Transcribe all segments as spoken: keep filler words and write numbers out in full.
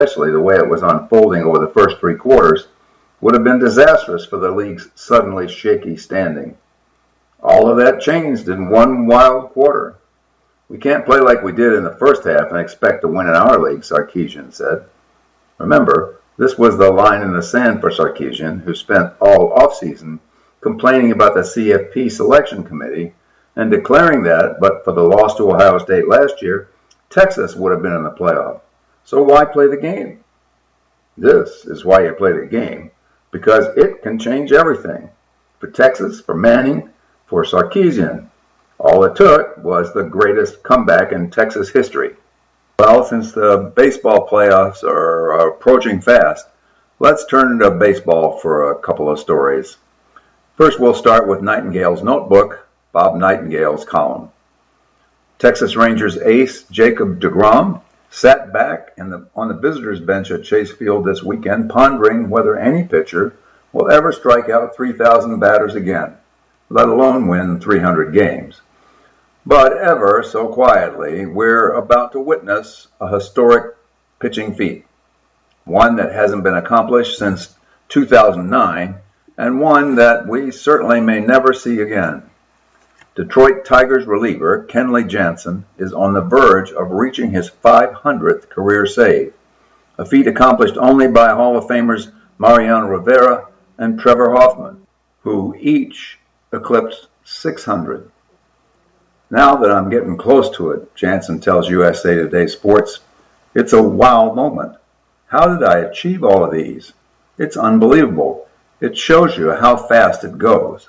especially the way it was unfolding over the first three quarters, would have been disastrous for the league's suddenly shaky standing. All of that changed in one wild quarter. "We can't play like we did in the first half and expect to win in our league," Sarkisian said. Remember, this was the line in the sand for Sarkisian, who spent all offseason complaining about the C F P selection committee and declaring that, but for the loss to Ohio State last year, Texas would have been in the playoff. So why play the game? This is why you play the game, because it can change everything. For Texas, for Manning, for Sarkisian. All it took was the greatest comeback in Texas history. Well, since the baseball playoffs are approaching fast, let's turn to baseball for a couple of stories. First, we'll start with Nightingale's Notebook, Bob Nightingale's column. Texas Rangers ace Jacob deGrom sat back in the, on the visitors' bench at Chase Field this weekend, pondering whether any pitcher will ever strike out three thousand batters again, let alone win three hundred games. But ever so quietly, we're about to witness a historic pitching feat, one that hasn't been accomplished since two thousand nine, and one that we certainly may never see again. Detroit Tigers reliever Kenley Jansen is on the verge of reaching his five hundredth career save, a feat accomplished only by Hall of Famers Mariano Rivera and Trevor Hoffman, who each eclipsed six hundred. Now that I'm getting close to it, Jansen tells U S A Today Sports, it's a wow moment. How did I achieve all of these? It's unbelievable. It shows you how fast it goes.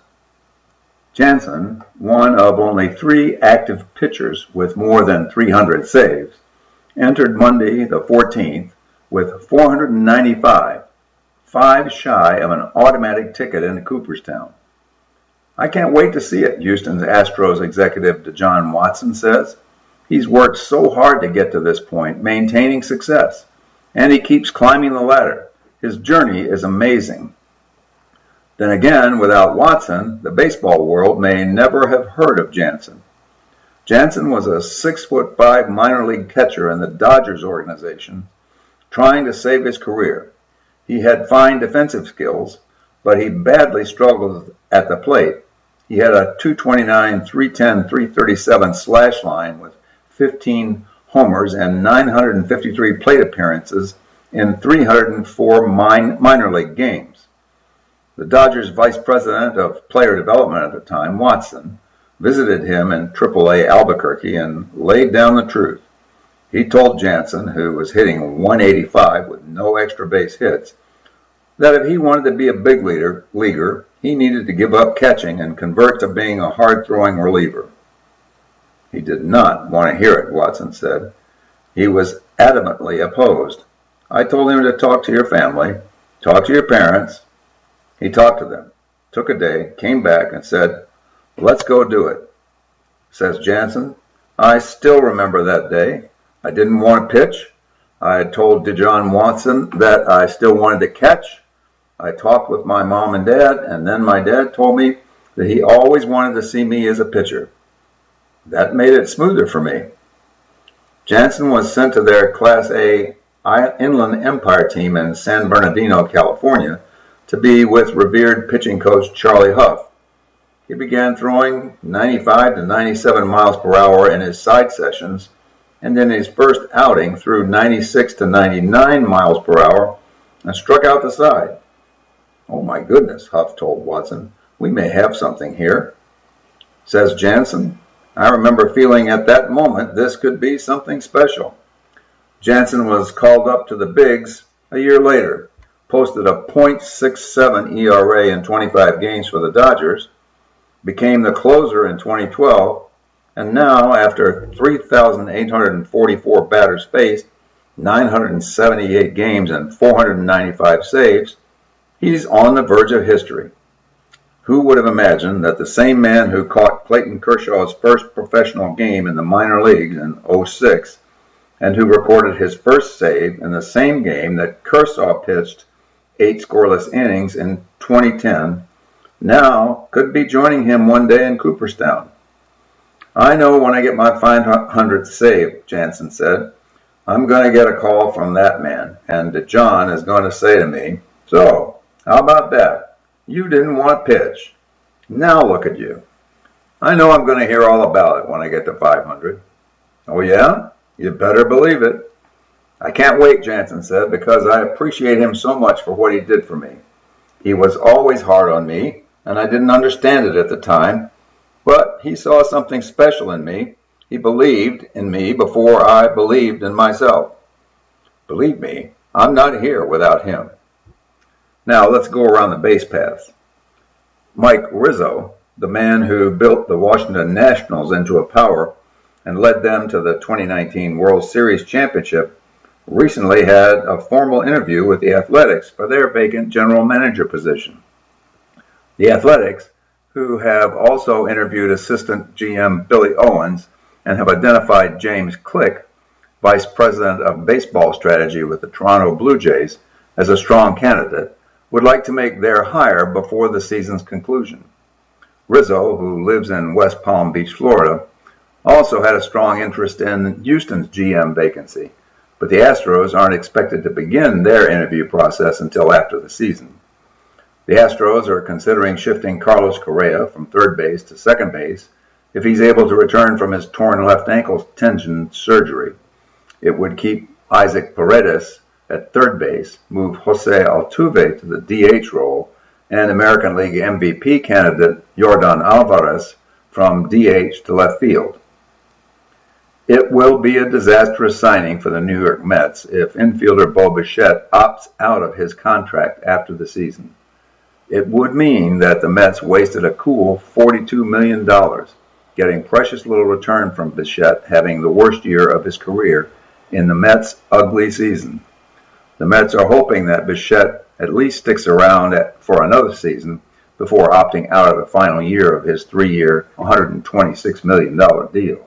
Jansen, one of only three active pitchers with more than three hundred saves, entered Monday the fourteenth with four hundred ninety-five, five shy of an automatic ticket into Cooperstown. I can't wait to see it, Houston's Astros executive DeJohn Watson says. He's worked so hard to get to this point, maintaining success, and he keeps climbing the ladder. His journey is amazing. Then again, without Watson, the baseball world may never have heard of Jansen. Jansen was a six foot five minor league catcher in the Dodgers organization, trying to save his career. He had fine defensive skills, but he badly struggled at the plate. He had a two twenty-nine, three ten, three thirty-seven slash line with fifteen homers and nine hundred fifty-three plate appearances in three hundred four min- minor league games. The Dodgers' vice president of player development at the time, Watson, visited him in triple A Albuquerque and laid down the truth. He told Jansen, who was hitting one eighty-five with no extra base hits, that if he wanted to be a big leader, leaguer, he needed to give up catching and convert to being a hard-throwing reliever. He did not want to hear it, Watson said. He was adamantly opposed. I told him to talk to your family, talk to your parents. He talked to them, took a day, came back and said, let's go do it. Says Jansen, I still remember that day. I didn't want to pitch. I had told DeJohn Watson that I still wanted to catch. I talked with my mom and dad, and then my dad told me that he always wanted to see me as a pitcher. That made it smoother for me. Jansen was sent to their Class A Inland Empire team in San Bernardino, California, to be with revered pitching coach Charlie Huff. He began throwing ninety-five to ninety-seven miles per hour in his side sessions, and in his first outing threw ninety-six to ninety-nine miles per hour and struck out the side. Oh my goodness, Huff told Watson, we may have something here. Says Jansen, I remember feeling at that moment this could be something special. Jansen was called up to the bigs a year later, posted a point six seven E R A in twenty-five games for the Dodgers, became the closer in twenty twelve, and now, after three thousand eight hundred forty-four batters faced, nine hundred seventy-eight games, and four hundred ninety-five saves, he's on the verge of history. Who would have imagined that the same man who caught Clayton Kershaw's first professional game in the minor leagues in oh six, and who recorded his first save in the same game that Kershaw pitched eight scoreless innings in twenty ten, now could be joining him one day in Cooperstown. I know when I get my five hundredth save, Jansen said. I'm going to get a call from that man, and John is going to say to me, "So, how about that? You didn't want to pitch. Now look at you." I know I'm going to hear all about it when I get to five hundred. "Oh yeah? You better believe it." "I can't wait," Jansen said, "because I appreciate him so much for what he did for me. He was always hard on me, and I didn't understand it at the time, but he saw something special in me. He believed in me before I believed in myself. Believe me, I'm not here without him." Now let's go around the base paths. Mike Rizzo, the man who built the Washington Nationals into a power and led them to the twenty nineteen World Series championship, recently had a formal interview with the Athletics for their vacant general manager position. The Athletics, who have also interviewed assistant G M Billy Owens and have identified James Click, vice president of baseball strategy with the Toronto Blue Jays, as a strong candidate, would like to make their hire before the season's conclusion. Rizzo, who lives in West Palm Beach, Florida, also had a strong interest in Houston's G M vacancy, but the Astros aren't expected to begin their interview process until after the season. The Astros are considering shifting Carlos Correa from third base to second base if he's able to return from his torn left ankle tendon surgery. It would keep Isaac Paredes at third base, move Jose Altuve to the D H role, and American League M V P candidate Yordan Alvarez from D H to left field. It will be a disastrous signing for the New York Mets if infielder Bo Bichette opts out of his contract after the season. It would mean that the Mets wasted a cool forty-two million dollars, getting precious little return from Bichette having the worst year of his career in the Mets' ugly season. The Mets are hoping that Bichette at least sticks around at, for another season before opting out of the final year of his three-year, one hundred twenty-six million dollars deal.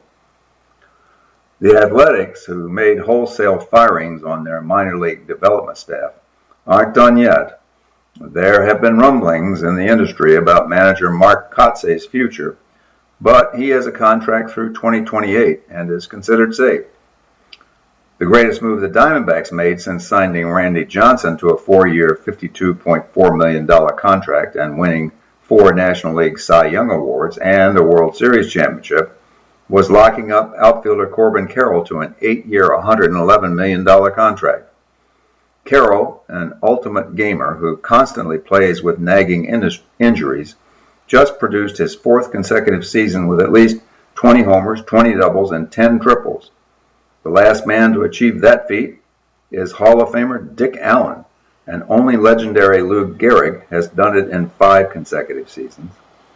The Athletics, who made wholesale firings on their minor league development staff, aren't done yet. There have been rumblings in the industry about manager Mark Kotze's future, but he has a contract through twenty twenty-eight and is considered safe. The greatest move the Diamondbacks made since signing Randy Johnson to a four-year, fifty-two point four million dollars contract and winning four National League Cy Young Awards and a World Series championship was locking up outfielder Corbin Carroll to an eight-year, one hundred eleven million dollars contract. Carroll, an ultimate gamer who constantly plays with nagging in- injuries, just produced his fourth consecutive season with at least twenty homers, twenty doubles, and ten triples. The last man to achieve that feat is Hall of Famer Dick Allen, and only legendary Lou Gehrig has done it in five consecutive seasons.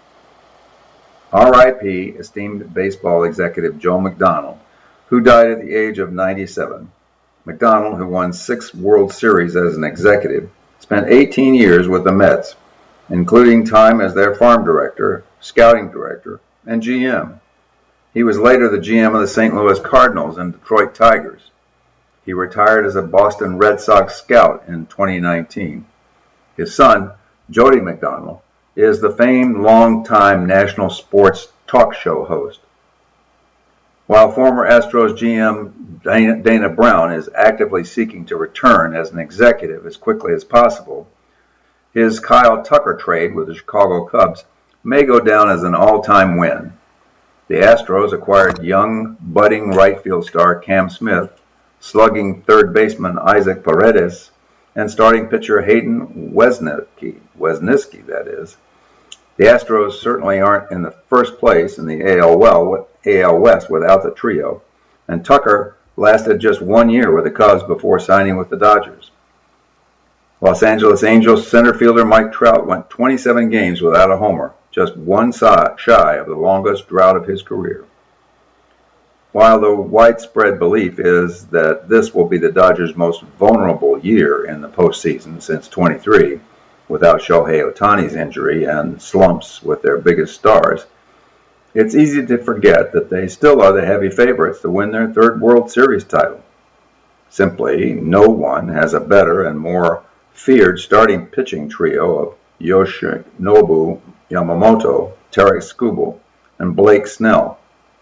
R I P esteemed baseball executive Joe McDonnell, who died at the age of ninety-seven. McDonnell, who won six World Series as an executive, spent eighteen years with the Mets, including time as their farm director, scouting director, and G M. He was later the G M of the Saint Louis Cardinals and Detroit Tigers. He retired as a Boston Red Sox scout in twenty nineteen. His son, Jody McDonnell, is the famed longtime national sports talk show host. While former Astros G M Dana, Dana Brown is actively seeking to return as an executive as quickly as possible, his Kyle Tucker trade with the Chicago Cubs may go down as an all-time win. The Astros acquired young, budding right field star Cam Smith, slugging third baseman Isaac Paredes, and starting pitcher Hayden Wesneski, Wesneski that is. The Astros certainly aren't in the first place in the A L, well, A L West without the trio, and Tucker lasted just one year with the Cubs before signing with the Dodgers. Los Angeles Angels center fielder Mike Trout went twenty-seven games without a homer, just one shy of the longest drought of his career. While the widespread belief is that this will be the Dodgers' most vulnerable year in the postseason since twenty-three, without Shohei Ohtani's injury and slumps with their biggest stars, it's easy to forget that they still are the heavy favorites to win their third World Series title. Simply, no one has a better and more feared starting pitching trio of Yoshinobu Yamamoto, Tarik Skubal, and Blake Snell.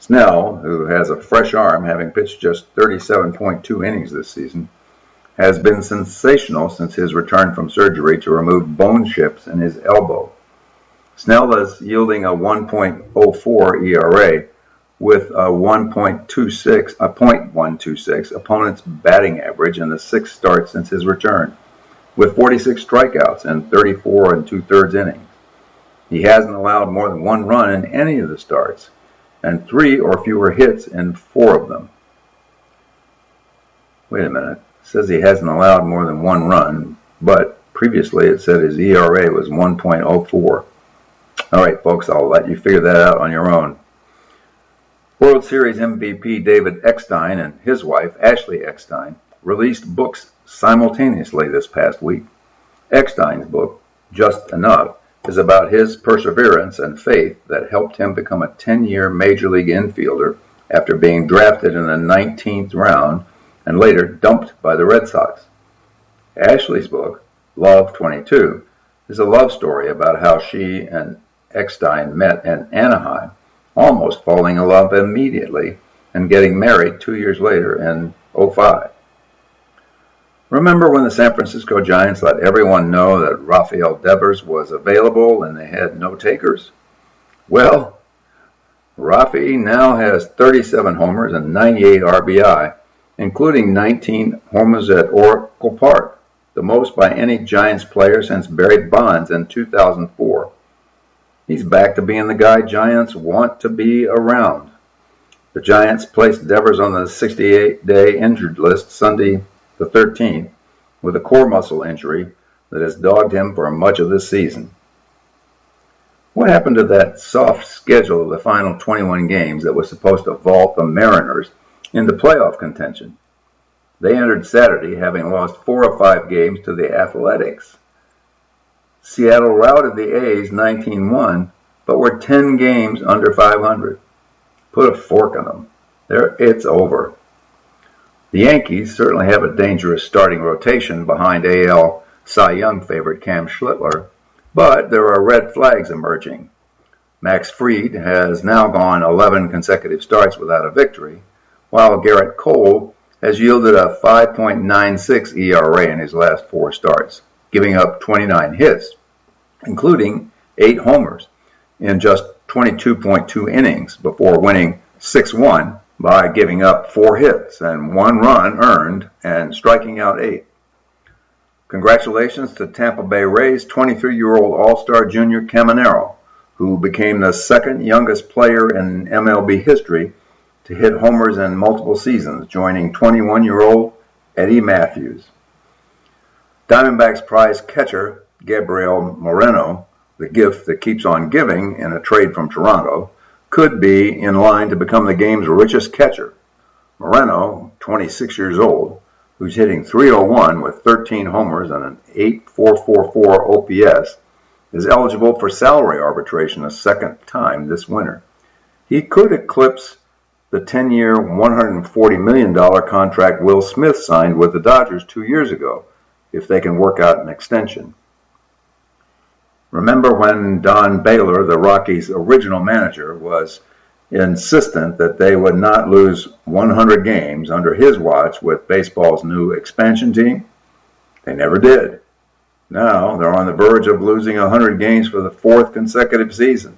Snell, who has a fresh arm, having pitched just thirty-seven point two innings this season, has been sensational since his return from surgery to remove bone chips in his elbow. Snell is yielding a one point oh four E R A with a one point two six, a point one two six opponent's batting average in the sixth start since his return, with forty-six strikeouts and thirty-four and two-thirds innings. He hasn't allowed more than one run in any of the starts, and three or fewer hits in four of them. Wait a minute. It says he hasn't allowed more than one run, but previously it said his E R A was one point oh four. All right, folks, I'll let you figure that out on your own. World Series M V P David Eckstein and his wife, Ashley Eckstein, released books simultaneously this past week. Eckstein's book, Just Enough, is about his perseverance and faith that helped him become a ten-year Major League infielder after being drafted in the nineteenth round and later dumped by the Red Sox. Ashley's book, Love twenty-two, is a love story about how she and Eckstein met in Anaheim, almost falling in love immediately and getting married two years later in oh five. Remember when the San Francisco Giants let everyone know that Rafael Devers was available and they had no takers? Well, Rafi now has thirty-seven homers and ninety-eight R B I, including nineteen homers at Oracle Park, the most by any Giants player since Barry Bonds in two thousand four. He's back to being the guy Giants want to be around. The Giants placed Devers on the sixty-eight day injured list Sunday the thirteenth with a core muscle injury that has dogged him for much of this season. What happened to that soft schedule of the final twenty-one games that was supposed to vault the Mariners into playoff contention? They entered Saturday having lost four of five games to the Athletics. Seattle routed the A's nineteen one, but were ten games under five hundred. Put a fork in them. There, it's over. The Yankees certainly have a dangerous starting rotation behind A L Cy Young favorite Cam Schlittler, but there are red flags emerging. Max Fried has now gone eleven consecutive starts without a victory, while Garrett Cole has yielded a five point nine six E R A in his last four starts, giving up twenty-nine hits, including eight homers, in just twenty-two point two innings before winning six one by giving up four hits and one run earned and striking out eight. Congratulations to Tampa Bay Rays twenty-three-year-old All-Star junior Caminero, who became the second youngest player in M L B history to hit homers in multiple seasons, joining twenty-one-year-old Eddie Matthews. Diamondbacks prize catcher Gabriel Moreno, the gift that keeps on giving in a trade from Toronto, could be in line to become the game's richest catcher. Moreno, twenty-six years old, who's hitting three oh one with thirteen homers and an eight point four four four O P S, is eligible for salary arbitration a second time this winter. He could eclipse the ten-year, one hundred forty million dollars contract Will Smith signed with the Dodgers two years ago, if they can work out an extension. Remember when Don Baylor, the Rockies' original manager, was insistent that they would not lose one hundred games under his watch with baseball's new expansion team? They never did. Now they're on the verge of losing one hundred games for the fourth consecutive season.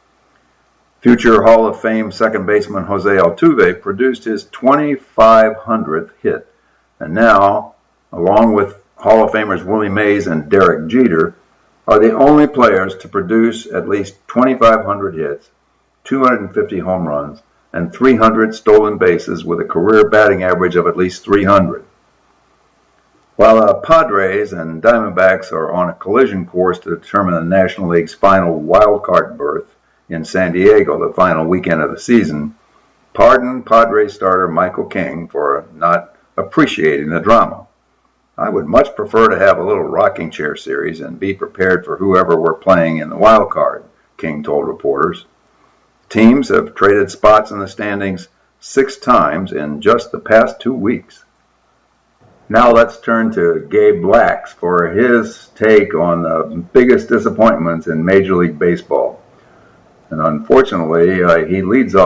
Future Hall of Fame second baseman Jose Altuve produced his twenty-five hundredth hit, and now, along with Hall of Famers Willie Mays and Derek Jeter, are the only players to produce at least twenty-five hundred hits, two hundred fifty home runs, and three hundred stolen bases with a career batting average of at least three hundred. While the Padres and Diamondbacks are on a collision course to determine the National League's final wildcard berth in San Diego the final weekend of the season, pardon Padres starter Michael King for not appreciating the drama. I would much prefer to have a little rocking chair series and be prepared for whoever we're playing in the wild card, King told reporters. Teams have traded spots in the standings six times in just the past two weeks. Now let's turn to Gabe Lax for his take on the biggest disappointments in Major League Baseball. And unfortunately, uh, he leads off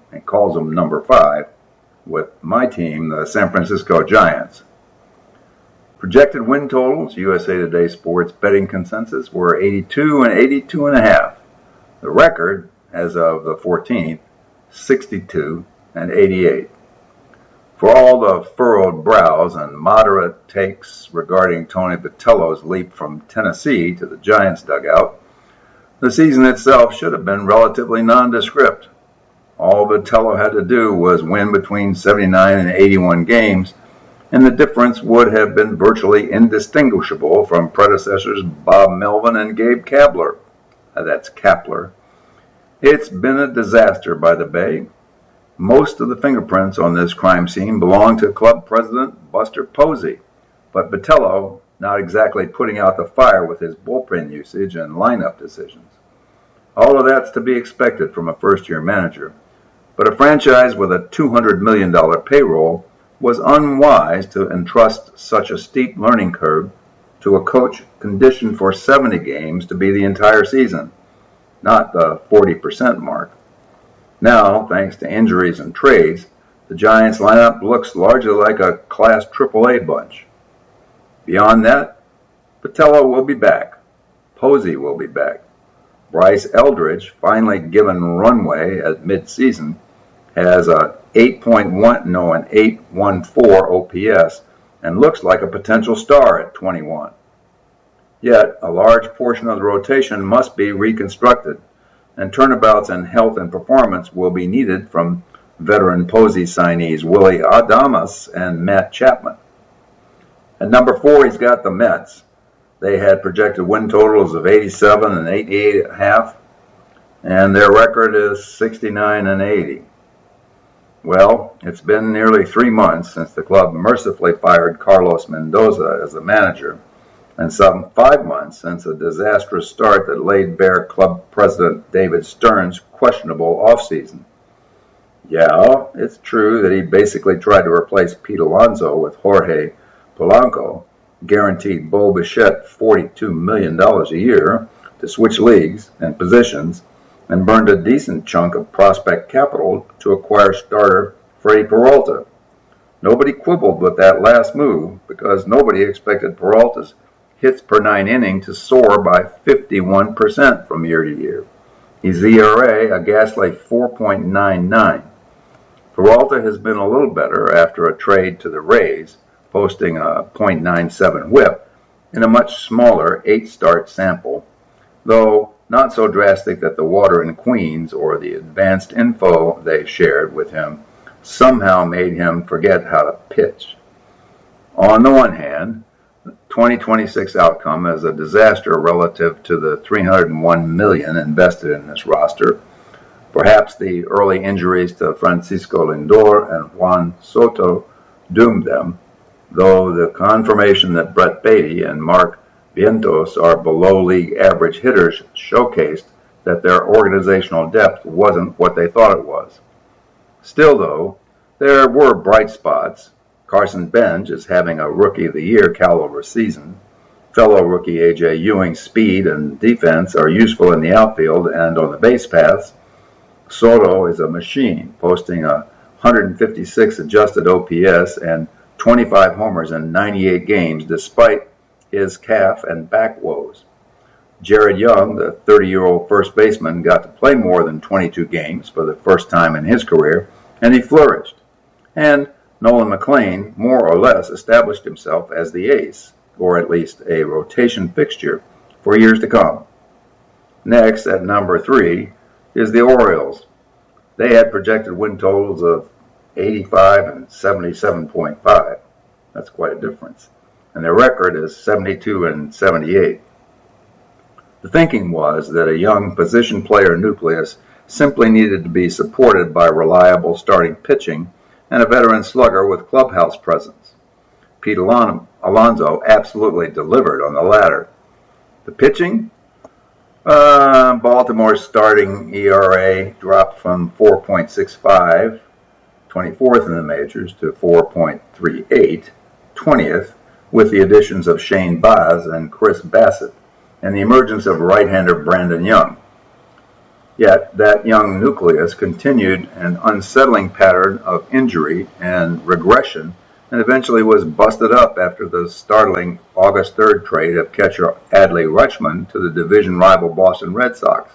and calls them number five, with my team, the San Francisco Giants. Projected win totals, U S A Today Sports betting consensus, were eighty-two and eighty-two and a half. The record, as of the fourteenth, sixty-two and eighty-eight. For all the furrowed brows and moderate takes regarding Tony Vitello's leap from Tennessee to the Giants dugout, the season itself should have been relatively nondescript. All Vitello had to do was win between seventy-nine and eighty-one games, and the difference would have been virtually indistinguishable from predecessors Bob Melvin and Gabe Kapler. That's Kapler. It's been a disaster by the Bay. Most of the fingerprints on this crime scene belong to club president Buster Posey, but Vitello not exactly putting out the fire with his bullpen usage and lineup decisions. All of that's to be expected from a first-year manager, but a franchise with a two hundred million dollars payroll was unwise to entrust such a steep learning curve to a coach conditioned for seventy games to be the entire season, not the forty percent mark. Now, thanks to injuries and trades, the Giants lineup looks largely like a Class triple A bunch. Beyond that, Vitello will be back. Posey will be back. Bryce Eldridge, finally given runway at mid-season, has a eight point one, no, an eight one four O P S and looks like a potential star at twenty-one. Yet, a large portion of the rotation must be reconstructed, and turnabouts in health and performance will be needed from veteran Posey signees Willie Adames and Matt Chapman. At number four, he's got the Mets. They had projected win totals of eighty-seven and eighty-eight and a half, and their record is sixty-nine and eighty. Well, it's been nearly three months since the club mercifully fired Carlos Mendoza as the manager, and some five months since a disastrous start that laid bare club president David Stern's questionable offseason. Yeah, it's true that he basically tried to replace Pete Alonso with Jorge Polanco, guaranteed Bo Bichette forty-two million dollars a year to switch leagues and positions, and burned a decent chunk of prospect capital to acquire starter Freddie Peralta. Nobody quibbled with that last move because nobody expected Peralta's hits per nine inning to soar by fifty-one percent from year to year. His E R A a ghastly four point nine nine. Peralta has been a little better after a trade to the Rays, posting a point nine seven whip in a much smaller eight-start sample, though not so drastic that the water in Queens or the advanced info they shared with him somehow made him forget how to pitch. On the one hand, the twenty twenty-six outcome is a disaster relative to the three hundred one million dollars invested in this roster. Perhaps the early injuries to Francisco Lindor and Juan Soto doomed them, though the confirmation that Brett Beatty and Mark Vientos are below league average hitters showcased that their organizational depth wasn't what they thought it was. Still, though, there were bright spots. Carson Bench is having a Rookie of the Year caliber season. Fellow rookie A J Ewing's speed and defense are useful in the outfield and on the base paths. Soto is a machine, posting a one hundred fifty-six adjusted O P S and twenty-five homers in ninety-eight games despite his calf and back woes. Jared Young, the thirty-year-old first baseman, got to play more than twenty-two games for the first time in his career, and he flourished. And Nolan McLean more or less established himself as the ace, or at least a rotation fixture, for years to come. Next, at number three, is the Orioles. They had projected win totals of eighty-five and seventy-seven point five. That's quite a difference. And their record is seventy-two and seventy-eight. The thinking was that a young position player nucleus simply needed to be supported by reliable starting pitching and a veteran slugger with clubhouse presence. Pete Alonso absolutely delivered on the latter. The pitching? Uh, Baltimore's starting E R A dropped from four point six five, twenty-fourth in the majors, to four point three eight, twentieth, with the additions of Shane Baz and Chris Bassett, and the emergence of right-hander Brandon Young. Yet that young nucleus continued an unsettling pattern of injury and regression and eventually was busted up after the startling August third trade of catcher Adley Rutschman to the division rival Boston Red Sox.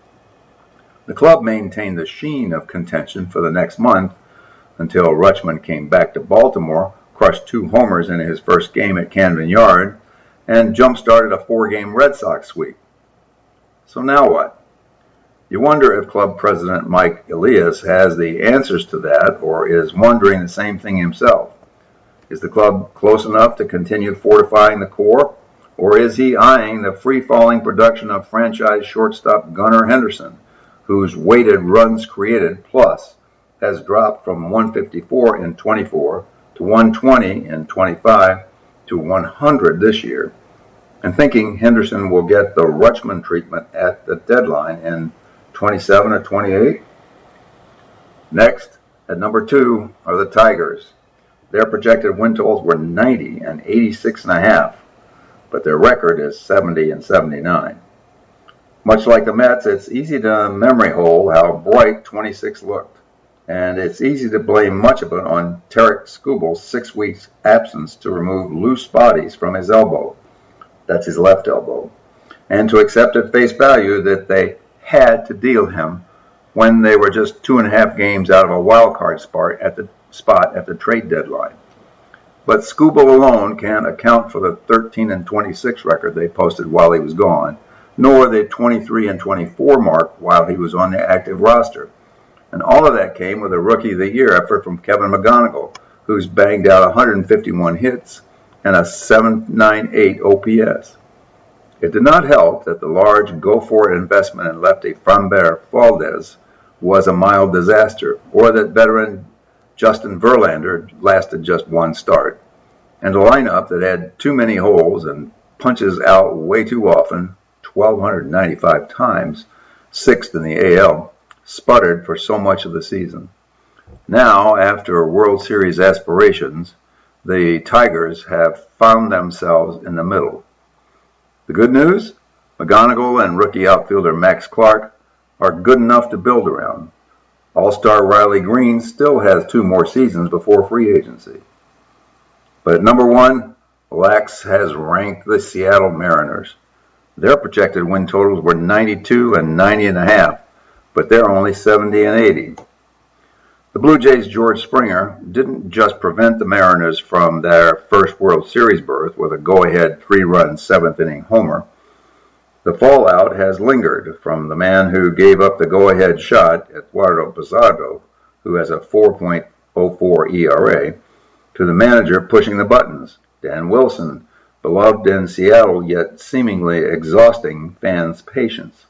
The club maintained the sheen of contention for the next month until Rutschman came back to Baltimore, crushed two homers in his first game at Camden Yard, and jump-started a four-game Red Sox sweep. So now what? You wonder if club president Mike Elias has the answers to that or is wondering the same thing himself. Is the club close enough to continue fortifying the core, or is he eyeing the free-falling production of franchise shortstop Gunnar Henderson, whose weighted runs created plus has dropped from one fifty-four in twenty-four to one twenty in twenty-five to one hundred this year, and thinking Henderson will get the Rutschman treatment at the deadline in twenty-seven or twenty-eight? Next, at number two, are the Tigers. Their projected win totals were ninety and eighty-six and a half, but their record is seventy and seventy-nine. Much like the Mets, it's easy to memory hole how bright twenty-six looked, and it's easy to blame much of it on Tarik Skubal's six weeks absence to remove loose bodies from his elbow. That's his left elbow, and to accept at face value that they had to deal him when they were just two and a half games out of a wild card spot at the spot at the trade deadline. But Skubal alone can't account for the thirteen and twenty-six record they posted while he was gone, nor the twenty-three and twenty-four mark while he was on the active roster. And all of that came with a Rookie of the Year effort from Kevin McGonigal, who's banged out one hundred fifty-one hits and a seven ninety-eight O P S. It did not help that the large go-for-it investment in lefty Framber Valdez was a mild disaster, or that veteran Justin Verlander lasted just one start, and a lineup that had too many holes and punches out way too often, one thousand two hundred ninety-five times, sixth in the A L, sputtered for so much of the season. Now, after World Series aspirations, the Tigers have found themselves in the middle. The good news? McGonigal and rookie outfielder Max Clark are good enough to build around. All-star Riley Green still has two more seasons before free agency. But at number one, Lax has ranked the Seattle Mariners. Their projected win totals were ninety-two and ninety and a half, but they're only seventy and eighty. The Blue Jays' George Springer didn't just prevent the Mariners from their first World Series berth with a go-ahead three-run seventh-inning homer. The fallout has lingered from the man who gave up the go-ahead shot, Eduardo Pizarro, who has a four point oh four E R A, to the manager pushing the buttons, Dan Wilson, beloved in Seattle yet seemingly exhausting fans' patience.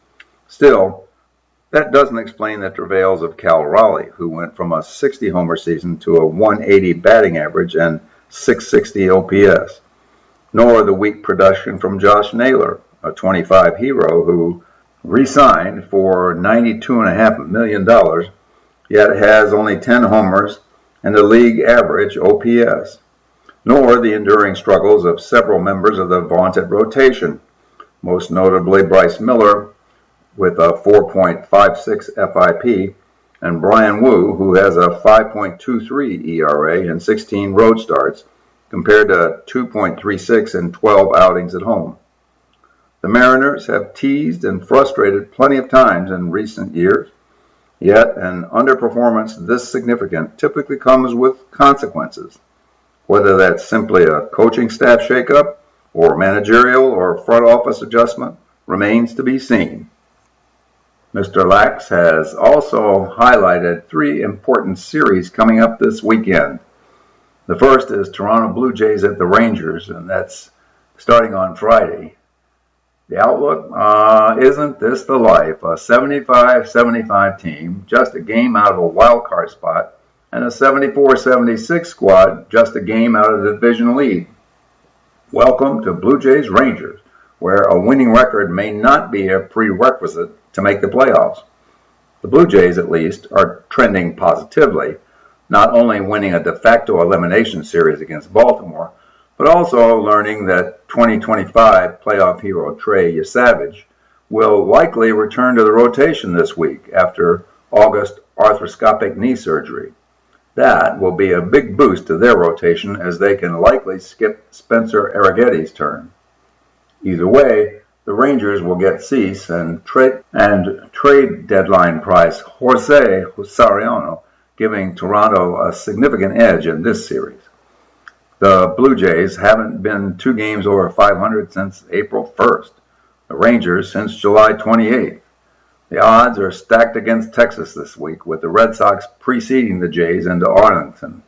Still, that doesn't explain the travails of Cal Raleigh, who went from a sixty homer season to a one eighty batting average and six sixty O P S, nor the weak production from Josh Naylor, a twenty-five hero who re-signed for ninety-two point five million dollars, yet has only ten homers and a league average O P S, nor the enduring struggles of several members of the vaunted rotation, most notably Bryce Miller with a four point five six F I P, and Brian Wu, who has a five point two three E R A and sixteen road starts, compared to two point three six in twelve outings at home. The Mariners have teased and frustrated plenty of times in recent years, yet an underperformance this significant typically comes with consequences. Whether that's simply a coaching staff shakeup or managerial or front office adjustment remains to be seen. Mister Lax has also highlighted three important series coming up this weekend. The first is Toronto Blue Jays at the Rangers, and that's starting on Friday. The outlook, uh, isn't this the life? A seventy-five seventy-five team, just a game out of a wild card spot, and a seventy-four seventy-six squad, just a game out of the division lead. Welcome to Blue Jays Rangers, where a winning record may not be a prerequisite to make the playoffs. The Blue Jays, at least, are trending positively, not only winning a de facto elimination series against Baltimore, but also learning that twenty twenty-five playoff hero Trey Yesavage will likely return to the rotation this week after August arthroscopic knee surgery. That will be a big boost to their rotation as they can likely skip Spencer Arrighetti's turn. Either way, the Rangers will get Cease and trade, and trade deadline price Jose Soriano, giving Toronto a significant edge in this series. The Blue Jays haven't been two games over five hundred since April first. The Rangers since July twenty-eighth. The odds are stacked against Texas this week, with the Red Sox preceding the Jays into Arlington.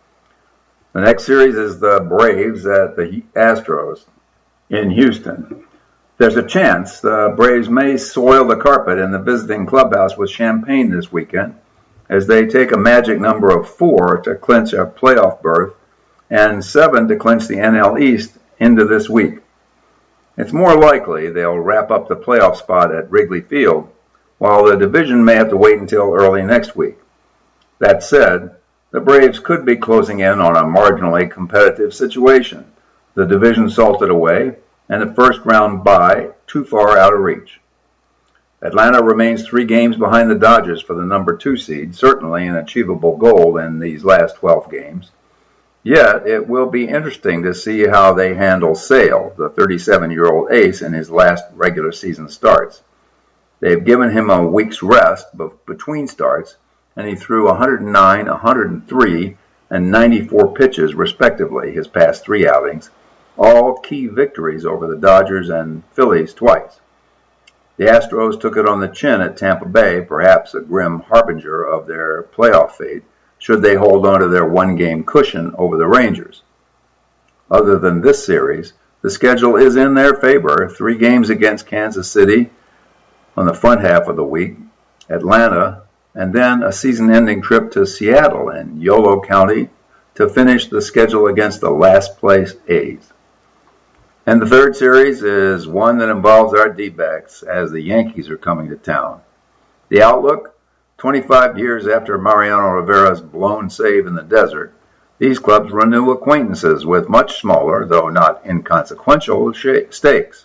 The next series is the Braves at the Astros in Houston. There's a chance the Braves may soil the carpet in the visiting clubhouse with champagne this weekend, as they take a magic number of four to clinch a playoff berth and seven to clinch the N L East into this week. It's more likely they'll wrap up the playoff spot at Wrigley Field, while the division may have to wait until early next week. That said, the Braves could be closing in on a marginally competitive situation, the division salted away, and the first round bye too far out of reach. Atlanta remains three games behind the Dodgers for the number two seed, certainly an achievable goal in these last twelve games. Yet, it will be interesting to see how they handle Sale, the thirty-seven-year-old ace, in his last regular season starts. They've given him a week's rest between starts, and he threw one hundred nine, one hundred three, and ninety-four pitches respectively his past three outings, all key victories over the Dodgers and Phillies twice. The Astros took it on the chin at Tampa Bay, perhaps a grim harbinger of their playoff fate, should they hold on to their one-game cushion over the Rangers. Other than this series, the schedule is in their favor. Three games against Kansas City on the front half of the week, Atlanta, and then a season-ending trip to Seattle and Yolo County to finish the schedule against the last-place A's. And the third series is one that involves our D-backs as the Yankees are coming to town. The outlook? twenty-five years after Mariano Rivera's blown save in the desert, these clubs renew acquaintances with much smaller, though not inconsequential, stakes.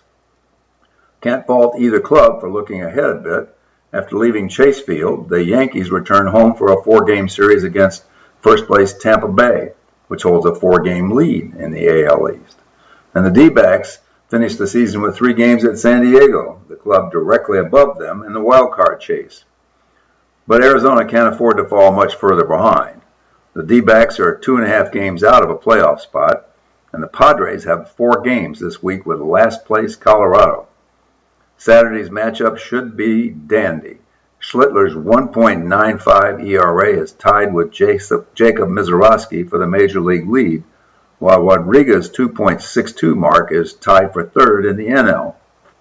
Can't fault either club for looking ahead a bit. After leaving Chase Field, the Yankees return home for a four-game series against first-place Tampa Bay, which holds a four-game lead in the A L East. And the D-backs finished the season with three games at San Diego, the club directly above them in the wild-card chase. But Arizona can't afford to fall much further behind. The D-backs are two and a half games out of a playoff spot, and the Padres have four games this week with last-place Colorado. Saturday's matchup should be dandy. Schlittler's one point nine five E R A is tied with Jacob Misiorowski for the Major League lead, while Rodriguez's two point six two mark is tied for third in the N L.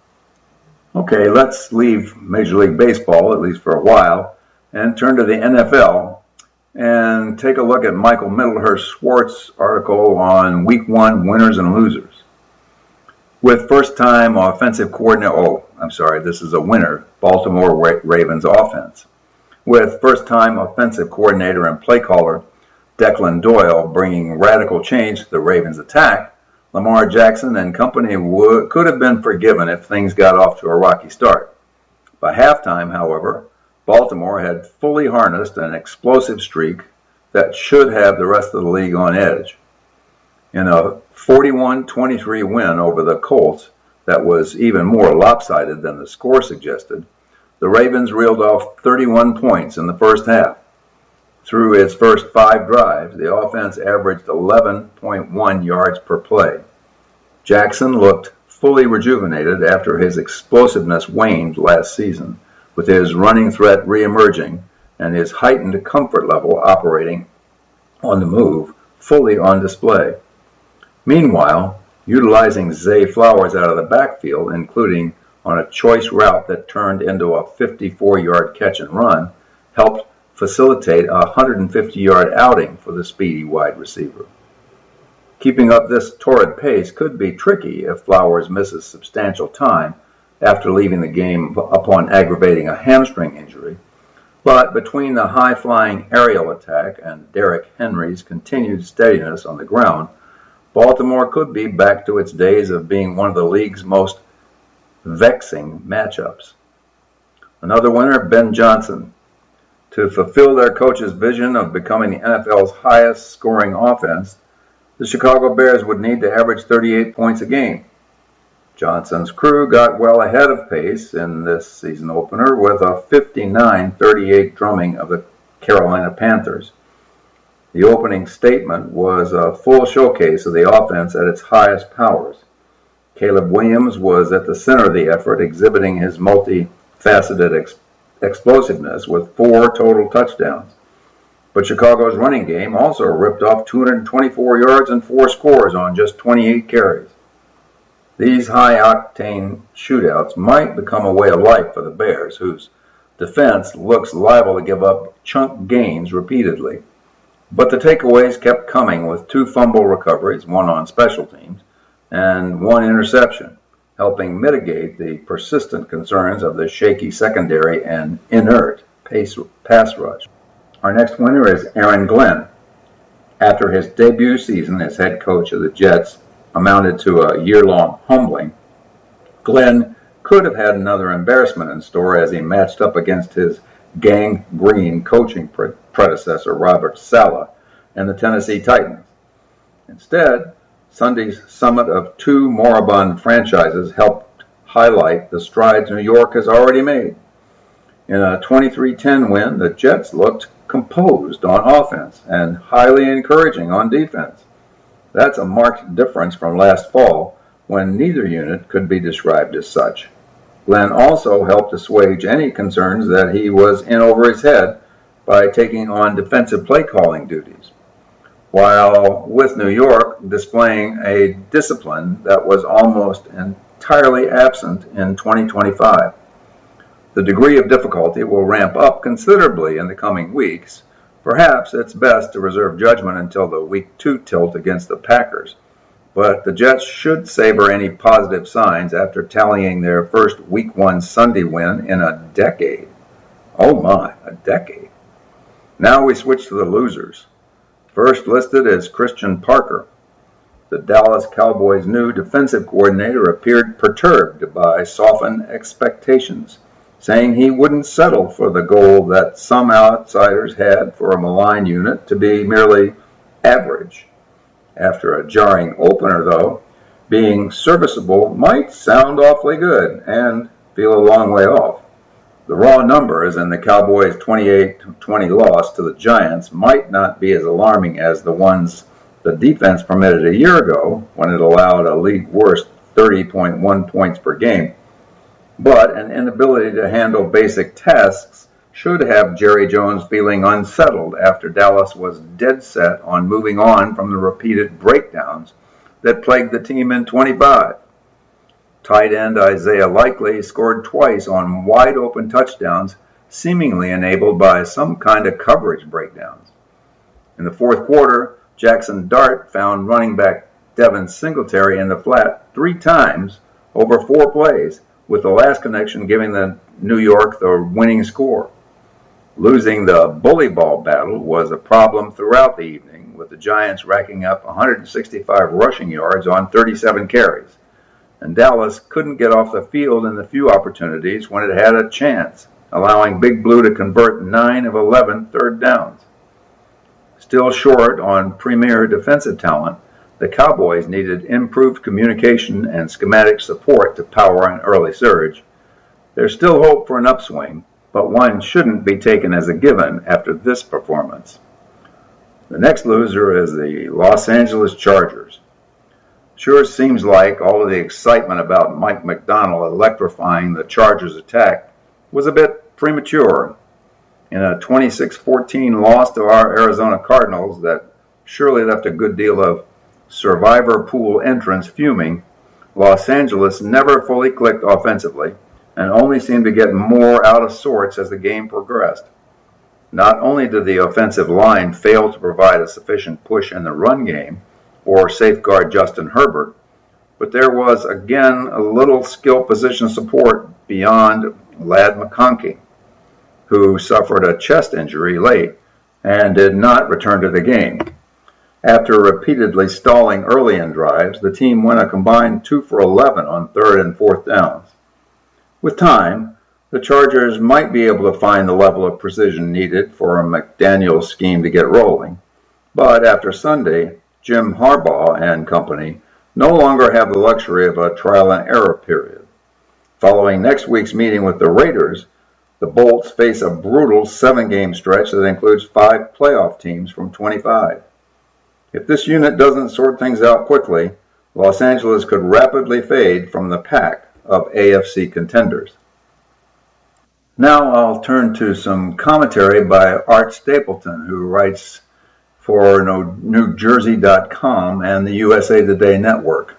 Okay, let's leave Major League Baseball, at least for a while, and turn to the N F L and take a look at Michael Middlehurst-Schwartz's article on Week one winners and losers. With first-time offensive coordinator, oh, I'm sorry, this is a winner, Baltimore Ravens offense. With first-time offensive coordinator and play caller Declan Doyle bringing radical change to the Ravens' attack, Lamar Jackson and company would, could have been forgiven if things got off to a rocky start. By halftime, however, Baltimore had fully harnessed an explosive streak that should have the rest of the league on edge. In a forty-one twenty-three win over the Colts that was even more lopsided than the score suggested, the Ravens reeled off thirty-one points in the first half. Through its first five drives, the offense averaged eleven point one yards per play. Jackson looked fully rejuvenated after his explosiveness waned last season, with his running threat reemerging and his heightened comfort level operating on the move fully on display. Meanwhile, utilizing Zay Flowers out of the backfield, including on a choice route that turned into a fifty-four-yard catch and run, helped facilitate a one hundred fifty-yard outing for the speedy wide receiver. Keeping up this torrid pace could be tricky if Flowers misses substantial time after leaving the game upon aggravating a hamstring injury, but between the high-flying aerial attack and Derrick Henry's continued steadiness on the ground, Baltimore could be back to its days of being one of the league's most vexing matchups. Another winner, Ben Johnson. To fulfill their coach's vision of becoming the N F L's highest scoring offense, the Chicago Bears would need to average thirty-eight points a game. Johnson's crew got well ahead of pace in this season opener with a fifty-nine thirty-eight drumming of the Carolina Panthers. The opening statement was a full showcase of the offense at its highest powers. Caleb Williams was at the center of the effort, exhibiting his multifaceted ex- explosiveness with four total touchdowns. But Chicago's running game also ripped off two hundred twenty-four yards and four scores on just twenty-eight carries. These high-octane shootouts might become a way of life for the Bears, whose defense looks liable to give up chunk gains repeatedly. But the takeaways kept coming with two fumble recoveries, one on special teams, and one interception, helping mitigate the persistent concerns of the shaky secondary and inert pace, pass rush. Our next winner is Aaron Glenn. After his debut season as head coach of the Jets amounted to a year-long humbling, Glenn could have had another embarrassment in store as he matched up against his gang-green coaching pre- predecessor, Robert Saleh, and the Tennessee Titans. Instead, Sunday's summit of two moribund franchises helped highlight the strides New York has already made. In a twenty-three ten win, the Jets looked composed on offense and highly encouraging on defense. That's a marked difference from last fall, when neither unit could be described as such. Glenn also helped assuage any concerns that he was in over his head by taking on defensive play calling duties, while with New York displaying a discipline that was almost entirely absent in twenty twenty-five. The degree of difficulty will ramp up considerably in the coming weeks. Perhaps it's best to reserve judgment until the week two tilt against the Packers, but the Jets should savor any positive signs after tallying their first week one Sunday win in a decade. Oh my, a decade. Now we switch to the losers. First listed is Christian Parker. The Dallas Cowboys' new defensive coordinator appeared perturbed by softened expectations, saying he wouldn't settle for the goal that some outsiders had for a maligned unit to be merely average. After a jarring opener, though, being serviceable might sound awfully good and feel a long way off. The raw numbers in the Cowboys' twenty-eight twenty loss to the Giants might not be as alarming as the ones the defense permitted a year ago when it allowed a league-worst thirty point one points per game, but an inability to handle basic tasks should have Jerry Jones feeling unsettled after Dallas was dead set on moving on from the repeated breakdowns that plagued the team in twenty-five. Tight end Isaiah Likely scored twice on wide-open touchdowns, seemingly enabled by some kind of coverage breakdowns. In the fourth quarter, Jackson Dart found running back Devin Singletary in the flat three times over four plays, with the last connection giving the New York the winning score. Losing the bully ball battle was a problem throughout the evening, with the Giants racking up one hundred sixty-five rushing yards on thirty-seven carries. And Dallas couldn't get off the field in the few opportunities when it had a chance, allowing Big Blue to convert nine of eleven third downs. Still short on premier defensive talent, the Cowboys needed improved communication and schematic support to power an early surge. There's still hope for an upswing, but one shouldn't be taken as a given after this performance. The next loser is the Los Angeles Chargers. Sure seems like all of the excitement about Mike Macdonald electrifying the Chargers' attack was a bit premature. In a twenty-six fourteen loss to our Arizona Cardinals that surely left a good deal of survivor pool entrants fuming, Los Angeles never fully clicked offensively and only seemed to get more out of sorts as the game progressed. Not only did the offensive line fail to provide a sufficient push in the run game or safeguard Justin Herbert, but there was again a little skill position support beyond Ladd McConkey, who suffered a chest injury late and did not return to the game. After repeatedly stalling early in drives, the team went a combined two for eleven on third and fourth downs. With time, the Chargers might be able to find the level of precision needed for a McDaniels scheme to get rolling, but after Sunday, Jim Harbaugh and company no longer have the luxury of a trial and error period. Following next week's meeting with the Raiders, the Bolts face a brutal seven-game stretch that includes five playoff teams from twenty-five. If this unit doesn't sort things out quickly, Los Angeles could rapidly fade from the pack of A F C contenders. Now I'll turn to some commentary by Art Stapleton, who writes for New Jersey dot com and the U S A Today network.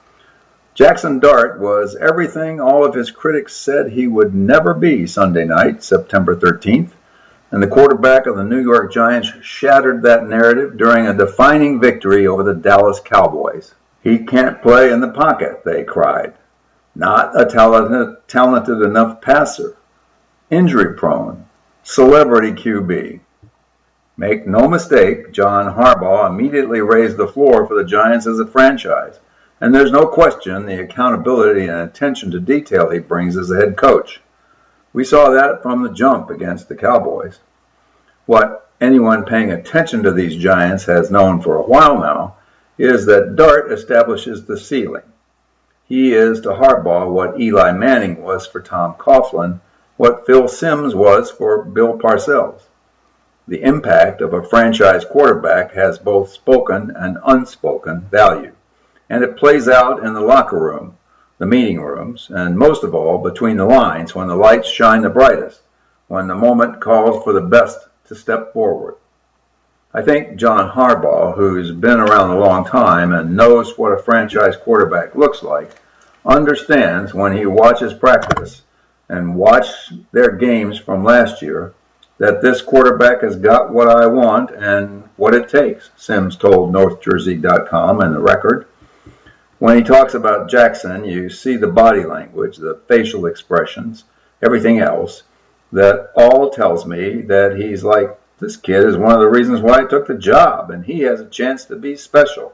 Jackson Dart was everything all of his critics said he would never be Sunday night, September thirteenth, and the quarterback of the New York Giants shattered that narrative during a defining victory over the Dallas Cowboys. He can't play in the pocket, they cried. Not a talented, talented enough passer. Injury prone. Celebrity Q B. Make no mistake, John Harbaugh immediately raised the floor for the Giants as a franchise, and there's no question the accountability and attention to detail he brings as a head coach. We saw that from the jump against the Cowboys. What anyone paying attention to these Giants has known for a while now is that Dart establishes the ceiling. He is to Harbaugh what Eli Manning was for Tom Coughlin, what Phil Simms was for Bill Parcells. The impact of a franchise quarterback has both spoken and unspoken value, and it plays out in the locker room, the meeting rooms, and most of all between the lines when the lights shine the brightest, when the moment calls for the best to step forward. I think John Harbaugh, who's been around a long time and knows what a franchise quarterback looks like, understands when he watches practice and watch their games from last year that this quarterback has got what I want and what it takes, Simms told North Jersey dot com and the Record. When he talks about Jackson, you see the body language, the facial expressions, everything else, that all tells me that he's like, this kid is one of the reasons why I took the job, and he has a chance to be special.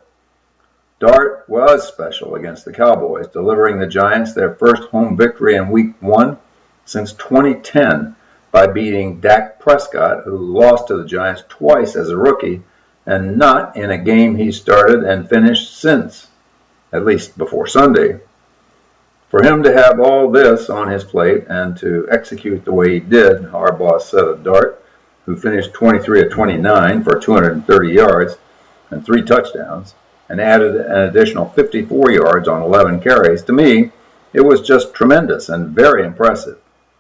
Dart was special against the Cowboys, delivering the Giants their first home victory in week one since twenty ten by beating Dak Prescott, who lost to the Giants twice as a rookie, and not in a game he started and finished since, at least before Sunday. For him to have all this on his plate and to execute the way he did, Harbaugh said of Dart, who finished twenty-three of twenty-nine for two hundred thirty yards and three touchdowns, and added an additional fifty-four yards on eleven carries. To me, it was just tremendous and very impressive.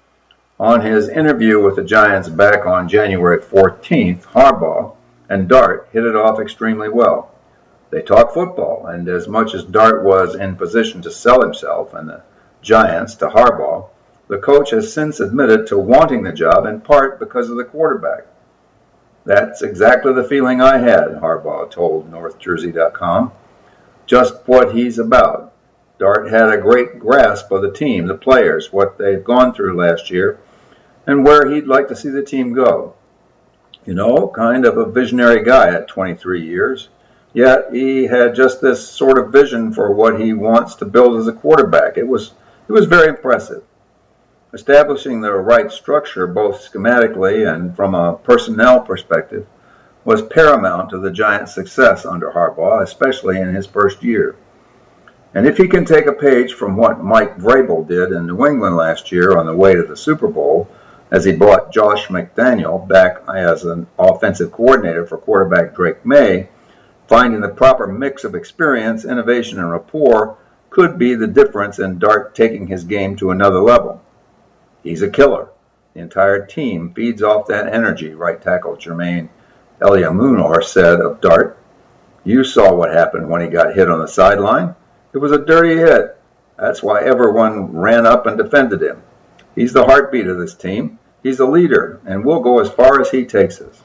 On his interview with the Giants back on January fourteenth, Harbaugh and Dart hit it off extremely well. They talked football, and as much as Dart was in position to sell himself and the Giants to Harbaugh, the coach has since admitted to wanting the job in part because of the quarterback. That's exactly the feeling I had, Harbaugh told North Jersey dot com. Just what he's about. Dart had a great grasp of the team, the players, what they've gone through last year, and where he'd like to see the team go. You know, kind of a visionary guy at twenty-three years, yet he had just this sort of vision for what he wants to build as a quarterback. It was, it was very impressive. Establishing the right structure, both schematically and from a personnel perspective, was paramount to the Giants' success under Harbaugh, especially in his first year. And if he can take a page from what Mike Vrabel did in New England last year on the way to the Super Bowl, as he brought Josh McDaniel back as an offensive coordinator for quarterback Drake May, finding the proper mix of experience, innovation, and rapport could be the difference in Dart taking his game to another level. He's a killer. The entire team feeds off that energy, right tackle Jermaine Eliamunor said of Dart. You saw what happened when he got hit on the sideline. It was a dirty hit. That's why everyone ran up and defended him. He's the heartbeat of this team. He's a leader, and we'll go as far as he takes us.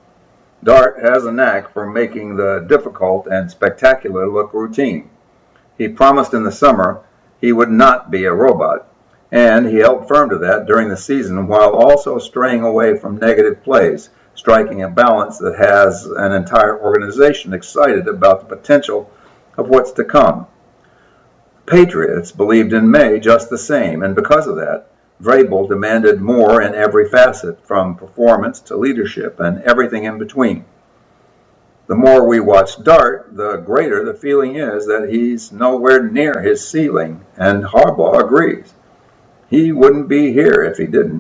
Dart has a knack for making the difficult and spectacular look routine. He promised in the summer he would not be a robot, and he held firm to that during the season while also straying away from negative plays, striking a balance that has an entire organization excited about the potential of what's to come. Patriots believed in May just the same, and because of that, Vrabel demanded more in every facet, from performance to leadership and everything in between. The more we watch Dart, the greater the feeling is that he's nowhere near his ceiling, and Harbaugh agrees. He wouldn't be here if he didn't.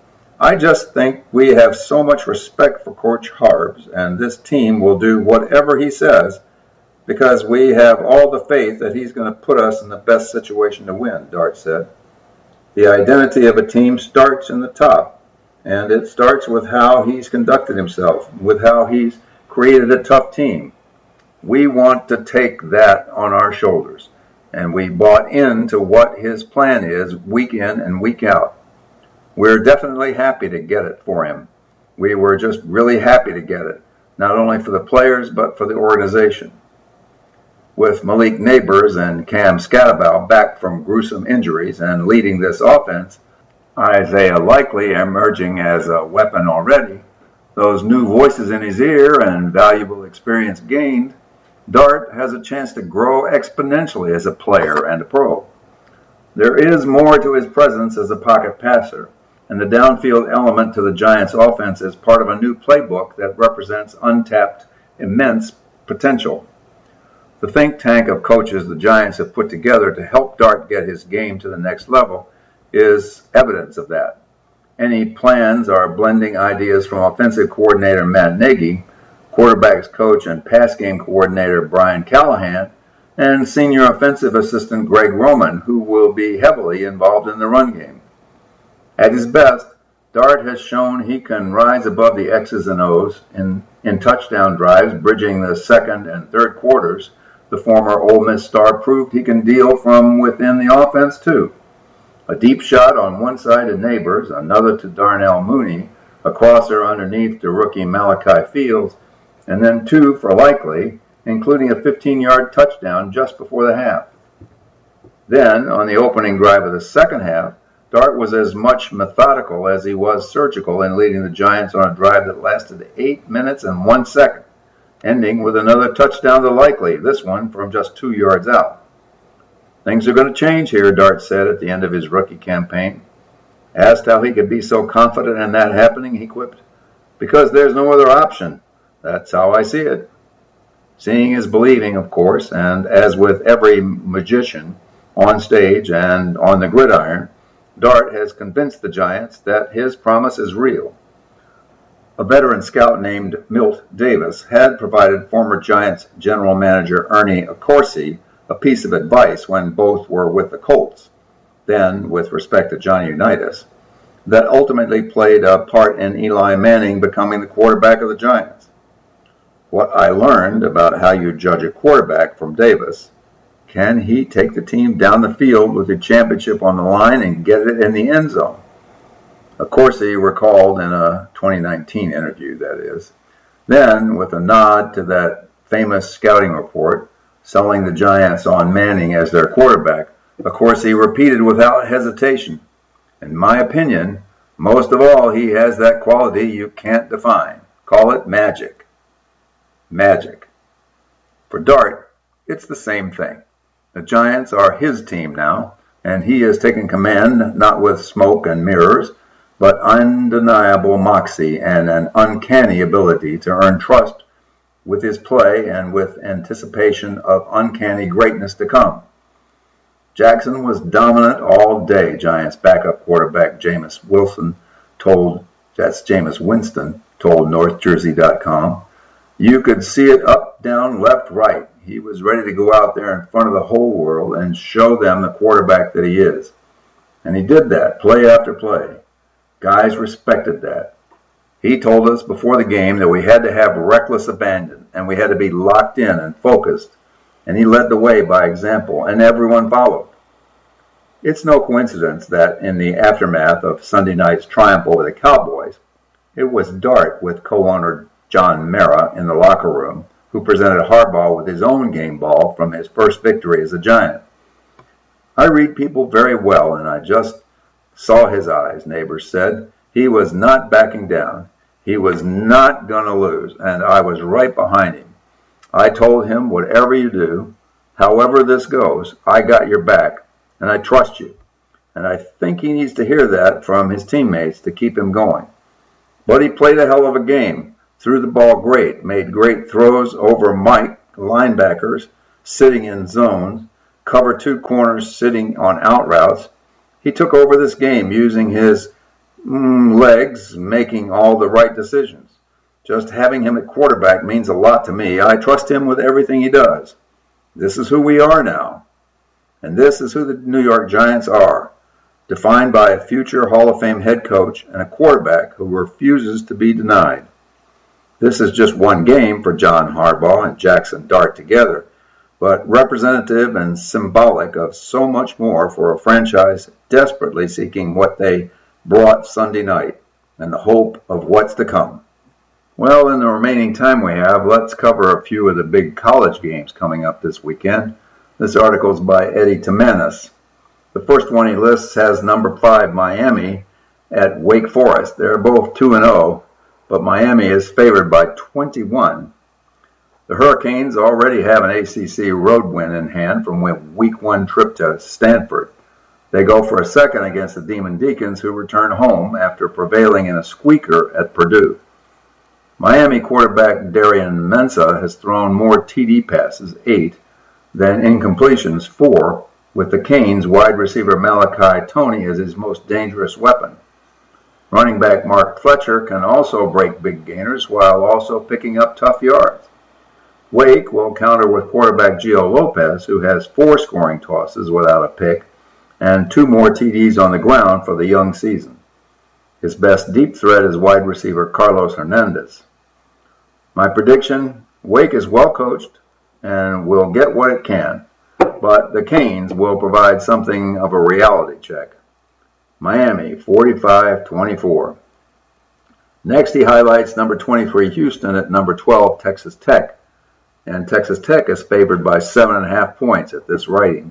I just think we have so much respect for Coach Harbs, and this team will do whatever he says because we have all the faith that he's going to put us in the best situation to win, Dart said. The identity of a team starts in the top, and it starts with how he's conducted himself, with how he's created a tough team. We want to take that on our shoulders, and we bought into what his plan is week in and week out. We're definitely happy to get it for him. We were just really happy to get it, not only for the players, but for the organization. With Malik Neighbors and Cam Scatterbaugh back from gruesome injuries and leading this offense, Isaiah Likely emerging as a weapon already, those new voices in his ear and valuable experience gained, Dart has a chance to grow exponentially as a player and a pro. There is more to his presence as a pocket passer, and the downfield element to the Giants' offense is part of a new playbook that represents untapped, immense potential. The think tank of coaches the Giants have put together to help Dart get his game to the next level is evidence of that. Any plans are blending ideas from offensive coordinator Matt Nagy, quarterbacks coach and pass game coordinator Brian Callahan, and senior offensive assistant Greg Roman, who will be heavily involved in the run game. At his best, Dart has shown he can rise above the X's and O's in, in touchdown drives, bridging the second and third quarters. The former Ole Miss star proved he can deal from within the offense, too. A deep shot on one side to Neighbors, another to Darnell Mooney, a crosser underneath to rookie Malachi Fields, and then two for Likely, including a fifteen-yard touchdown just before the half. Then, on the opening drive of the second half, Dart was as much methodical as he was surgical in leading the Giants on a drive that lasted eight minutes and one second, ending with another touchdown to Likely, this one from just two yards out. Things are going to change here, Dart said at the end of his rookie campaign. Asked how he could be so confident in that happening, he quipped, "Because there's no other option. That's how I see it." Seeing is believing, of course, and as with every magician, on stage and on the gridiron, Dart has convinced the Giants that his promise is real. A veteran scout named Milt Davis had provided former Giants general manager Ernie Accorsi a piece of advice when both were with the Colts, then with respect to Johnny Unitas, that ultimately played a part in Eli Manning becoming the quarterback of the Giants. What I learned about how you judge a quarterback from Davis: can he take the team down the field with the championship on the line and get it in the end zone? Accorsi recalled in a twenty nineteen interview, that is. Then, with a nod to that famous scouting report, selling the Giants on Manning as their quarterback, Accorsi repeated without hesitation, "In my opinion, most of all, he has that quality you can't define. Call it magic." Magic. For Dart, it's the same thing. The Giants are his team now, and he has taken command not with smoke and mirrors, but undeniable moxie and an uncanny ability to earn trust with his play and with anticipation of uncanny greatness to come. Jackson was dominant all day, Giants backup quarterback Jameis Wilson told, that's Jameis Winston, told North Jersey dot com. You could see it up, down, left, right. He was ready to go out there in front of the whole world and show them the quarterback that he is. And he did that, play after play. Guys respected that. He told us before the game that we had to have reckless abandon, and we had to be locked in and focused, and he led the way by example, and everyone followed. It's no coincidence that in the aftermath of Sunday night's triumph over the Cowboys, it was Dart with co-owner John Mara in the locker room who presented Harbaugh with his own game ball from his first victory as a Giant. I read people very well, and I just saw his eyes, Neighbors said. He was not backing down. He was not going to lose, and I was right behind him. I told him, whatever you do, However this goes, I got your back, and I trust you. And I think he needs to hear that from his teammates to keep him going. But he played a hell of a game, threw the ball great, made great throws over Mike, linebackers, sitting in zones, cover two corners sitting on out routes. He took over this game using his mm, legs, making all the right decisions. Just having him at quarterback means a lot to me. I trust him with everything he does. This is who we are now. And this is who the New York Giants are, defined by a future Hall of Fame head coach and a quarterback who refuses to be denied. This is just one game for John Harbaugh and Jackson Dart together, but representative and symbolic of so much more for a franchise desperately seeking what they brought Sunday night and the hope of what's to come. Well, in the remaining time we have, let's cover a few of the big college games coming up this weekend. This article is by Eddie Timanis. The first one he lists has number five Miami at Wake Forest. They're both two and oh, but Miami is favored by twenty-one. The Hurricanes already have an A C C road win in hand from a week one trip to Stanford. They go for a second against the Demon Deacons, who return home after prevailing in a squeaker at Purdue. Miami quarterback Darian Mensah has thrown more T D passes, eight, than incompletions, four, with the Canes wide receiver Malachi Toney as his most dangerous weapon. Running back Mark Fletcher can also break big gainers while also picking up tough yards. Wake will counter with quarterback Gio Lopez, who has four scoring tosses without a pick and two more T Ds on the ground for the young season. His best deep threat is wide receiver Carlos Hernandez. My prediction, Wake is well coached and will get what it can, but the Canes will provide something of a reality check. Miami, forty-five twenty-four. Next, he highlights number twenty-three Houston at number twelve Texas Tech, and Texas Tech is favored by seven and a half points at this writing.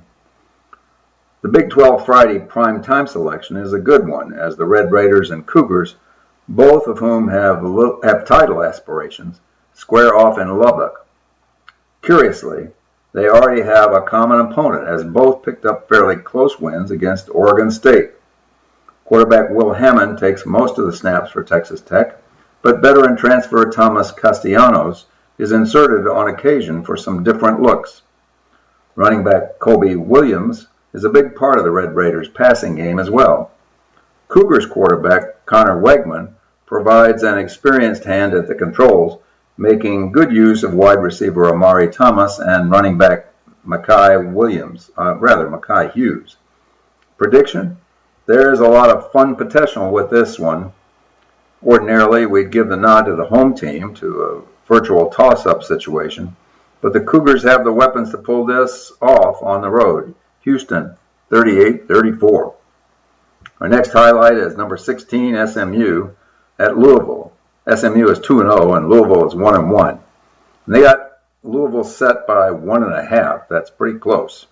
The Big twelve Friday prime time selection is a good one, as the Red Raiders and Cougars, both of whom have, have title aspirations, square off in Lubbock. Curiously, they already have a common opponent, as both picked up fairly close wins against Oregon State. Quarterback Will Hammond takes most of the snaps for Texas Tech, but veteran transfer Thomas Castellanos is inserted on occasion for some different looks. Running back Kobe Williams is a big part of the Red Raiders' passing game as well. Cougars quarterback Connor Wegman provides an experienced hand at the controls, making good use of wide receiver Amari Thomas and running back Makai Williams, uh, rather Makai Hughes. Prediction? There's a lot of fun potential with this one. Ordinarily, we'd give the nod to the home team to a virtual toss-up situation, but the Cougars have the weapons to pull this off on the road. Houston, thirty-eight thirty-four. Our next highlight is number sixteen S M U at Louisville. S M U is two and oh and Louisville is one and one. And they got Louisville set by one and a half. That's pretty close.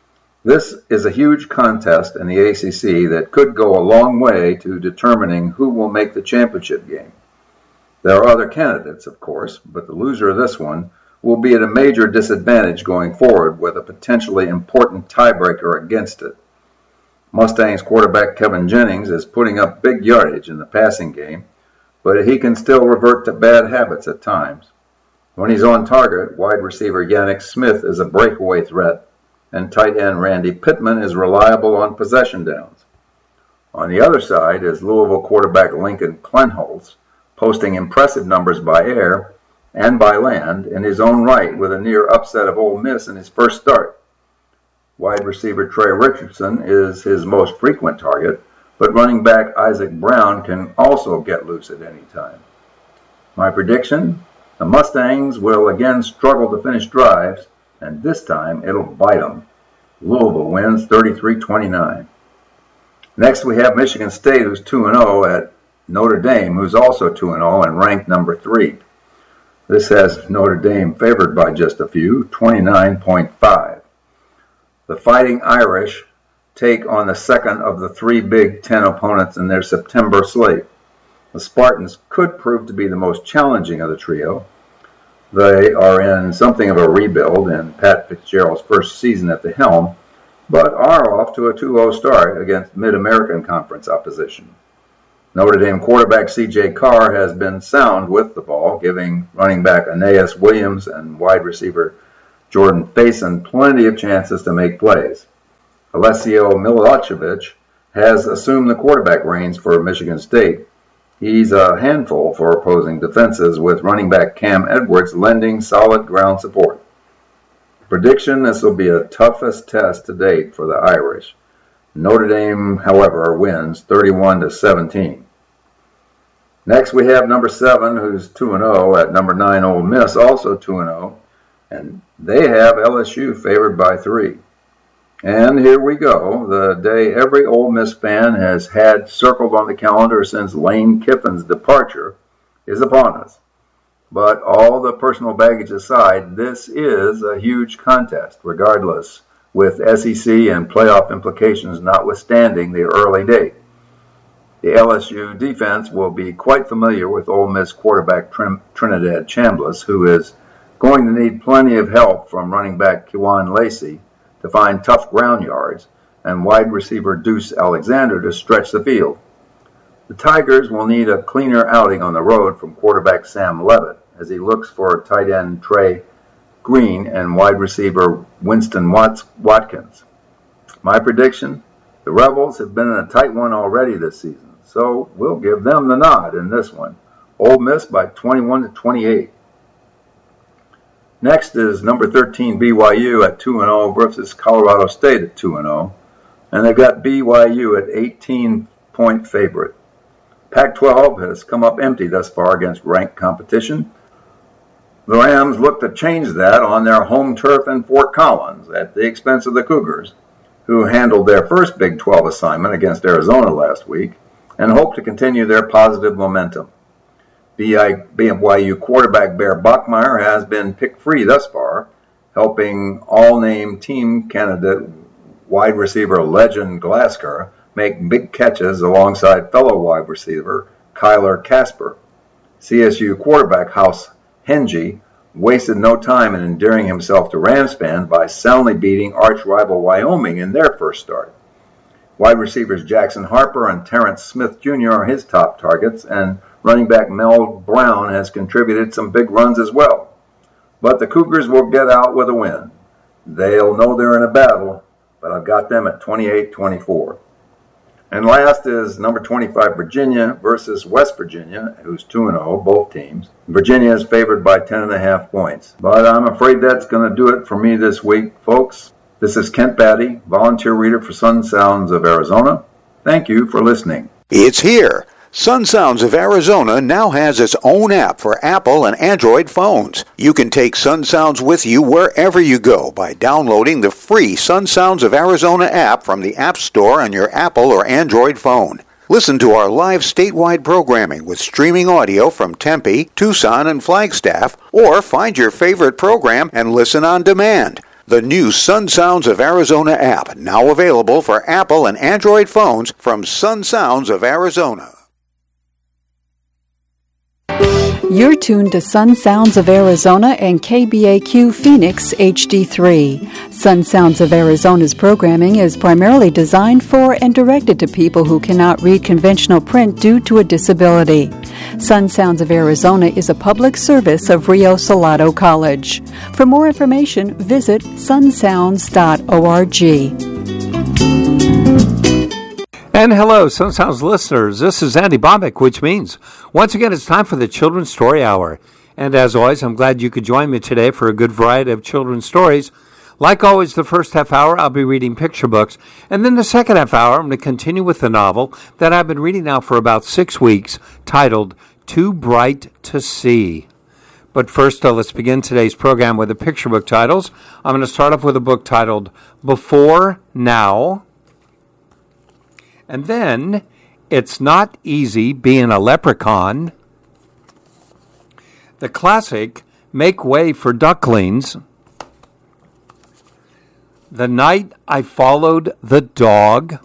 This is a huge contest in the A C C that could go a long way to determining who will make the championship game. There are other candidates, of course, but the loser of this one will be at a major disadvantage going forward with a potentially important tiebreaker against it. Mustangs quarterback Kevin Jennings is putting up big yardage in the passing game, but he can still revert to bad habits at times. When he's on target, wide receiver Yannick Smith is a breakaway threat, and tight end Randy Pittman is reliable on possession downs. On the other side is Louisville quarterback Lincoln Klenholz, posting impressive numbers by air and by land in his own right with a near upset of Ole Miss in his first start. Wide receiver Trey Richardson is his most frequent target, but running back Isaac Brown can also get loose at any time. My prediction? The Mustangs will again struggle to finish drives, and this time it'll bite them. Louisville wins thirty-three twenty-nine. Next we have Michigan State, who's two and oh, at Notre Dame, who's also two and oh and ranked number three. This has Notre Dame favored by just a few, twenty-nine point five. The Fighting Irish take on the second of the three Big Ten opponents in their September slate. The Spartans could prove to be the most challenging of the trio. They are in something of a rebuild in Pat Fitzgerald's first season at the helm, but are off to a two oh start against Mid-American Conference opposition. Notre Dame quarterback C J Carr has been sound with the ball, giving running back Aeneas Williams and wide receiver Jordan Faison plenty of chances to make plays. Alessio Milojevic has assumed the quarterback reins for Michigan State. He's a handful for opposing defenses, with running back Cam Edwards lending solid ground support. Prediction: this will be the toughest test to date for the Irish. Notre Dame, however, wins thirty-one to seventeen. Next we have number seven, who's two and oh, at number nine, Ole Miss, also two and oh, and they have L S U favored by three. And here we go, the day every Ole Miss fan has had circled on the calendar since Lane Kiffin's departure is upon us. But all the personal baggage aside, this is a huge contest, regardless, with S E C and playoff implications notwithstanding the early date. The L S U defense will be quite familiar with Ole Miss quarterback Trin- Trinidad Chambliss, who is going to need plenty of help from running back Kewan Lacey to find tough ground yards, and wide receiver Deuce Alexander to stretch the field. The Tigers will need a cleaner outing on the road from quarterback Sam Levitt as he looks for tight end Trey Green and wide receiver Winston Watts- Watkins. My prediction: the Rebels have been in a tight one already this season, so we'll give them the nod in this one. Ole Miss by twenty-one to twenty-eight. Next is number thirteen B Y U at two and oh versus Colorado State at two and oh, and they've got B Y U at eighteen-point favorite. Pac twelve has come up empty thus far against ranked competition. The Rams look to change that on their home turf in Fort Collins at the expense of the Cougars, who handled their first Big twelve assignment against Arizona last week and hope to continue their positive momentum. B Y U quarterback Bear Bachmeier has been pick-free thus far, helping all-name team candidate wide receiver Legend Glasgow make big catches alongside fellow wide receiver Kyler Casper. C S U quarterback House Henge wasted no time in endearing himself to Rams fans by soundly beating arch-rival Wyoming in their first start. Wide receivers Jackson Harper and Terrence Smith Junior are his top targets, and running back Mel Brown has contributed some big runs as well. But the Cougars will get out with a win. They'll know they're in a battle, but I've got them at twenty-eight twenty-four. And last is number twenty-five Virginia versus West Virginia, who's two and oh, both teams. Virginia is favored by ten and a half points. But I'm afraid that's going to do it for me this week, folks. This is Kent Batty, volunteer reader for Sun Sounds of Arizona. Thank you for listening. It's here. Sun Sounds of Arizona now has its own app for Apple and Android phones. You can take Sun Sounds with you wherever you go by downloading the free Sun Sounds of Arizona app from the App Store on your Apple or Android phone. Listen to our live statewide programming with streaming audio from Tempe, Tucson, and Flagstaff, or find your favorite program and listen on demand. The new Sun Sounds of Arizona app, now available for Apple and Android phones from Sun Sounds of Arizona. You're tuned to Sun Sounds of Arizona and K B A Q Phoenix H D three. Sun Sounds of Arizona's programming is primarily designed for and directed to people who cannot read conventional print due to a disability. Sun Sounds of Arizona is a public service of Rio Salado College. For more information, visit sun sounds dot org. And hello, Sun Sounds listeners. This is Andy Bombeck, which means once again it's time for the Children's Story Hour. And as always, I'm glad you could join me today for a good variety of children's stories. Like always, the first half hour I'll be reading picture books, and then the second half hour I'm going to continue with the novel that I've been reading now for about six weeks, titled Too Bright to See. But first, uh, let's begin today's program with the picture book titles. I'm going to start off with a book titled Before Now. And then, It's Not Easy Being a Leprechaun. The classic, Make Way for Ducklings. The Night I Followed the Dog.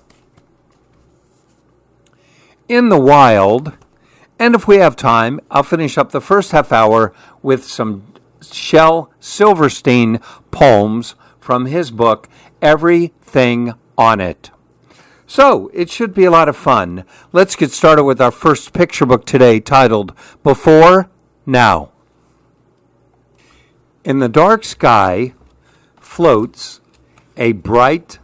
In the Wild. And if we have time, I'll finish up the first half hour with some Shel Silverstein poems from his book, Everything on It. So, it should be a lot of fun. Let's get started with our first picture book today, titled Before Now. In the dark sky floats a bright